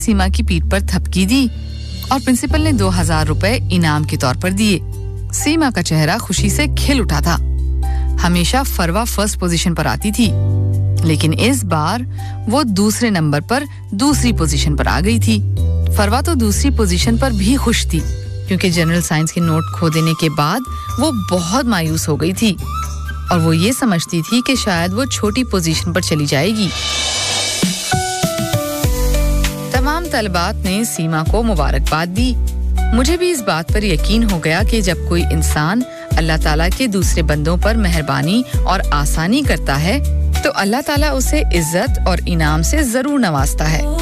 सीमा की पीठ पर थपकी दी और प्रिंसिपल ने 2000 रुपए इनाम के तौर पर दिए। सीमा का चेहरा खुशी से खिल उठा था। हमेशा फरवा फर्स्ट पोजीशन पर आती थी, लेकिन इस बार वो दूसरे नंबर पर दूसरी पोजीशन पर आ गई थी। फरवा तो दूसरी पोजीशन पर भी खुश थी, क्योंकि जनरल साइंस के नोट खो देने के बाद वो बहुत मायूस हो गई थी और वो ये समझती थी कि शायद वो छोटी पोजीशन पर चली जाएगी। तमाम तलबात ने सीमा को मुबारकबाद दी। मुझे भी इस बात पर यकीन हो गया कि जब कोई इंसान अल्लाह ताला के दूसरे बंदों पर मेहरबानी और आसानी करता है, तो अल्लाह ताला उसे इज्जत और इनाम से जरूर नवाजता है।